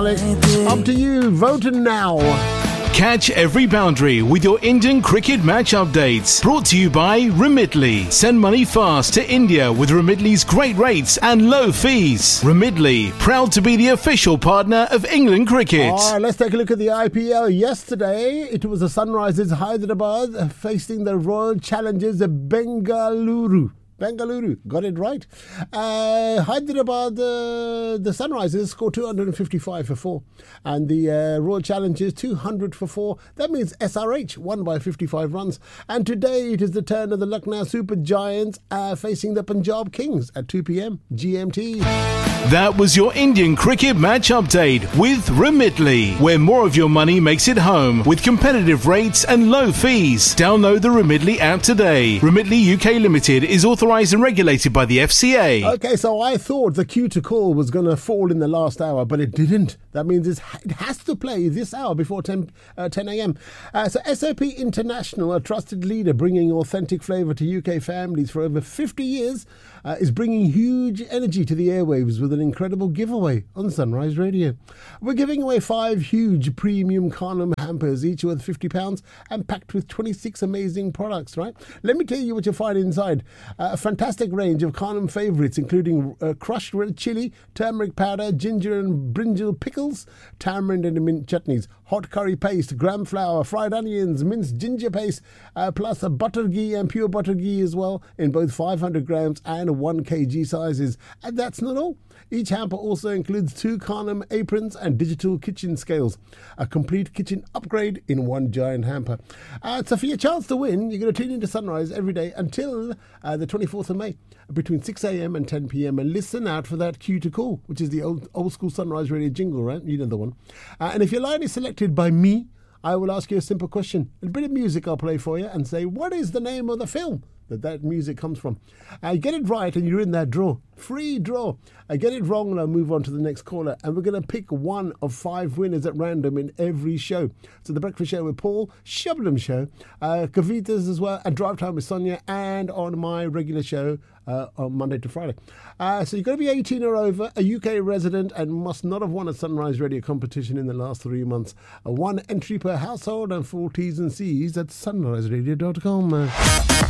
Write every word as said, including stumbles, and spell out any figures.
Malik. Up to you. Vote now. Catch every boundary with your Indian cricket match updates. Brought to you by Remitly. Send money fast to India with Remitly's great rates and low fees. Remitly, proud to be the official partner of England cricket. All right, let's take a look at the I P L. Yesterday, it was the Sunrisers Hyderabad facing the Royal Challengers Bengaluru. Bengaluru, got it right. Uh, Hyderabad, uh, the Sunrisers scored two hundred fifty-five for four. And the uh, Royal Challengers, two hundred for four. That means S R H won by fifty-five runs. And today, it is the turn of the Lucknow Super Giants uh, facing the Punjab Kings at two p.m. G M T. That was your Indian cricket match update with Remitly, where more of your money makes it home with competitive rates and low fees. Download the Remitly app today. Remitly U K Limited is authorised and regulated by the F C A. Okay, so I thought the queue to call was going to fall in the last hour, but it didn't. That means it's, it has to play this hour before ten a.m. Uh, so S O P International, a trusted leader bringing authentic flavour to U K families for over fifty years, uh, is bringing huge energy to the airwaves with an incredible giveaway on Sunrise Radio. We're giving away five huge premium Carnum hampers, each worth fifty pounds and packed with twenty-six amazing products, right? Let me tell you what you'll find inside. Uh, a fantastic range of Carnum favourites, including uh, crushed red chilli, turmeric powder, ginger and brinjal pickles, tamarind and mint chutneys, hot curry paste, gram flour, fried onions, minced ginger paste, uh, plus a butter ghee and pure butter ghee as well in both five hundred grams and one kilogram sizes. And that's not all. Each hamper also includes two Carnum aprons and digital kitchen scales. A complete kitchen upgrade in one giant hamper. Uh, so for your chance to win, you're going to tune into Sunrise every day until uh, the twenty-fourth of May between six a.m. and ten p.m. and listen out for that cue to call, which is the old, old school Sunrise Radio jingle, right? You know the one. Uh, and if your line is selected by me, I will ask you a simple question. A bit of music I'll play for you and say, what is the name of the film that that music comes from? Uh, get it right and you're in that draw. Free draw. I uh, get it wrong and I'll move on to the next caller. And we're going to pick one of five winners at random in every show. So the Breakfast Show with Paul, Shabnam Show, uh, Kavita's as well, and Drive Time with Sonia, and on my regular show uh, on Monday to Friday. Uh, so you've got to be eighteen or over, a U K resident, and must not have won a Sunrise Radio competition in the last three months. Uh, one entry per household and full T's and C's at sunrise radio dot com. Uh.